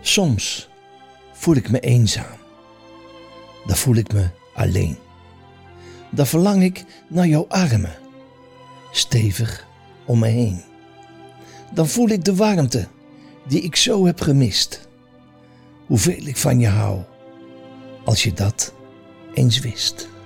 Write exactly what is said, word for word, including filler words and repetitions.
Soms voel ik me eenzaam. Dan voel ik me alleen. Dan verlang ik naar jouw armen, stevig om me heen. Dan voel ik de warmte die ik zo heb gemist. Hoeveel ik van je hou, als je dat eens wist.